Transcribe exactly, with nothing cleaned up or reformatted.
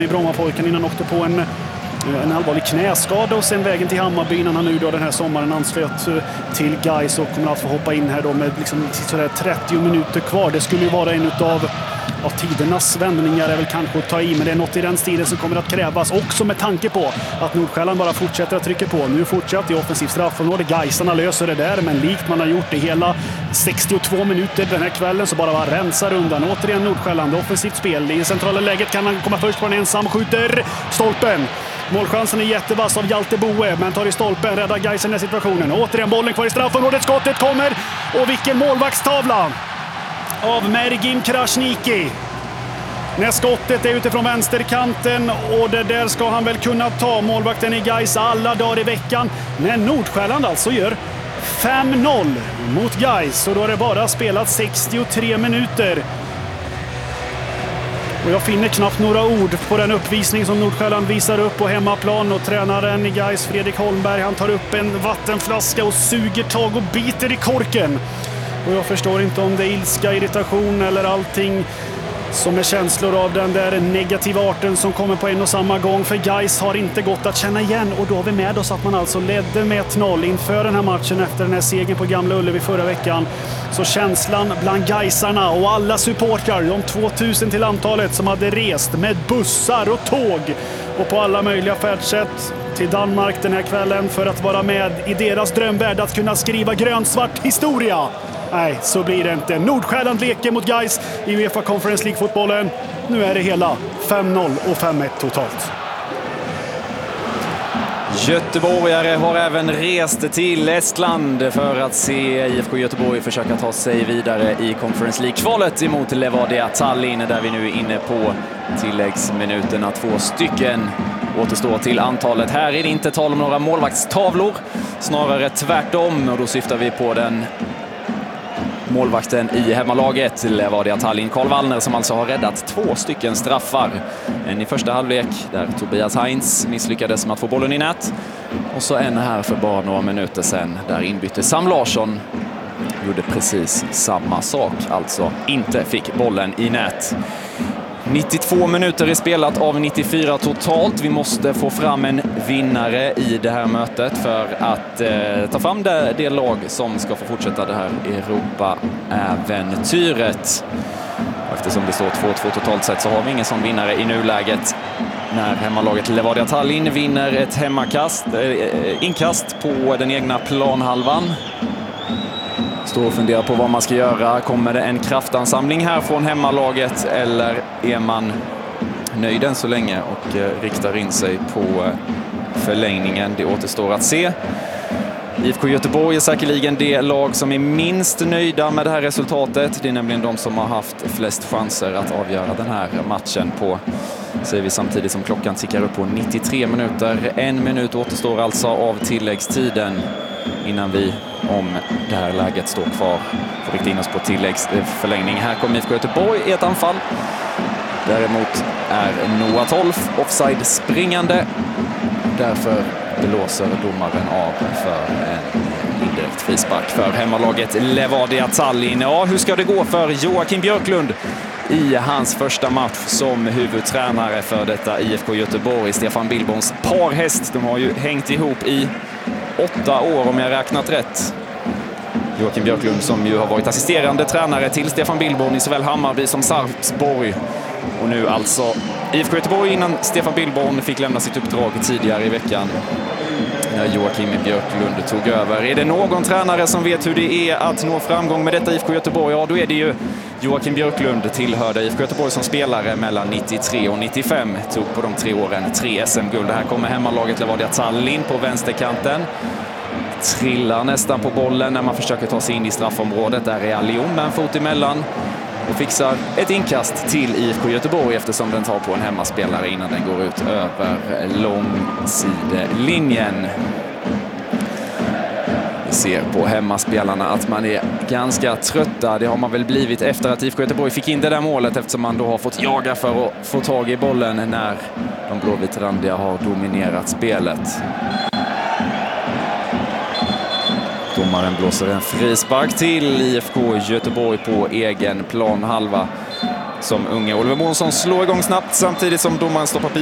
i Brommapojken innan han åkte på en, en allvarlig knäskada och sen vägen till Hammarby innan han nu då den här sommaren anslöt till Gais och kommer att få hoppa in här då med liksom sådär trettio minuter kvar. Det skulle ju vara en utav av tidernas vändningar är väl kanske att ta i, men det är något i den stilen som kommer att krävas också med tanke på att Nordsjälland bara fortsätter att trycka på. Nu fortsätter i offensiv straffområde. Gaisarna löser det där, men likt man har gjort det hela sextiotvå minuter den här kvällen så bara rensar undan. Återigen Nordsjälland, offensivt spel. I centrala läget kan han komma först på en ensam, skjuter stolpen. Målchansen är jättevass av Hjalte Boe, men tar i stolpen, räddar Gais i den här situationen. Återigen bollen kvar i straffområdet, skottet kommer och vilken målvaktstavla av Mergim Krasniqi. När skottet är utifrån vänsterkanten och det där ska han väl kunna ta, målvakten i Gais alla dagar i veckan. Men Nordsjälland alltså gör fem noll mot Gais och då är det bara spelat sextiotre minuter. Och jag finner knappt några ord på den uppvisning som Nordsjälland visar upp på hemmaplan, och tränaren i Gais, Fredrik Holmberg, han tar upp en vattenflaska och suger tag och biter i korken. Och jag förstår inte om det är ilska, irritation eller allting som är känslor av den där negativa arten som kommer på en och samma gång. För Gais har inte gått att känna igen, och då har vi med oss att man alltså ledde med ett noll inför den här matchen efter den här segern på Gamla Ullevi förra veckan. Så känslan bland Gaisarna och alla supportrar, de tvåtusen till antalet som hade rest med bussar och tåg och på alla möjliga färdsätt till Danmark den här kvällen för att vara med i deras drömvärld att kunna skriva grönsvart historia. Nej, så blir det inte. Nordsjälland leker mot Gais i UEFA Conference League-fotbollen. Nu är det hela fem noll och fem ett totalt. Göteborgare har även rest till Estland för att se I F K Göteborg försöka ta sig vidare i Conference League-kvalet emot Levadia Tallinn, där vi nu är inne på tilläggsminuterna. Två stycken återstår till antalet. Här är det inte tal om några målvaktstavlor, snarare tvärtom, och då syftar vi på den målvakten i hemmalaget, Levadia Tallinn, Karl Wallner, som alltså har räddat två stycken straffar. En i första halvlek där Tobias Heinz misslyckades med att få bollen i nät, och så en här för bara några minuter sedan där inbytte Sam Larsson gjorde precis samma sak, alltså inte fick bollen i nät. nittiotvå minuter är spelat av nittiofyra totalt. Vi måste få fram en vinnare i det här mötet för att eh, ta fram det, det lag som ska få fortsätta det här Europa-äventyret. Eftersom det står två två totalt sett så har vi ingen sån vinnare i nuläget. När hemmalaget Levadia Tallinn vinner ett hemmakast, eh, inkast på den egna planhalvan. Står och funderar på vad man ska göra. Kommer det en kraftansamling här från hemmalaget, eller är man nöjd än så länge och eh, riktar in sig på eh, förlängningen? Det återstår att se. I F K Göteborg är säkerligen det lag som är minst nöjda med det här resultatet. Det är nämligen de som har haft flest chanser att avgöra den här matchen på, säger vi samtidigt som klockan tickar upp på nittiotre minuter. En minut återstår alltså av tilläggstiden innan vi, om det här läget står kvar, får rikta in oss på tilläggsförlängning. Här kommer I F K Göteborg i ett anfall. Däremot är Noah Tolf offside springande. Därför blåser domaren av för en indirekt frispark för hemmalaget Levadia Tallinn. Ja, hur ska det gå för Joakim Björklund i hans första match som huvudtränare för detta I F K Göteborg? Stefan Billborns parhäst, de har ju hängt ihop i åtta år om jag räknat rätt. Joakim Björklund som ju har varit assisterande tränare till Stefan Billborn i såväl Hammarby som Sarpsborg. Och nu alltså I F K Göteborg innan Stefan Billborn fick lämna sitt uppdrag tidigare i veckan när Joakim Björklund tog över. Är det någon tränare som vet hur det är att nå framgång med detta I F K Göteborg, ja då är det ju Joakim Björklund. Tillhörde I F K Göteborg som spelare mellan nittiotre och nittiofem. Tog på de tre åren tre S M-guld. Här kommer hemmalaget Levadia Tallinn på vänsterkanten. Trillar nästan på bollen när man försöker ta sig in i straffområdet. Där är Alion med en fot emellan och fixar ett inkast till I F K Göteborg eftersom den tar på en hemmaspelare innan den går ut över långsidelinjen. Vi ser på hemmaspelarna att man är ganska trötta. Det har man väl blivit efter att I F K Göteborg fick in det där målet, eftersom man då har fått jaga för att få tag i bollen när de blåvitrandiga har dominerat spelet. Domaren blåser en frispark till I F K Göteborg på egen planhalva. som unge. Oliver Månsson slår igång snabbt samtidigt som domaren stoppar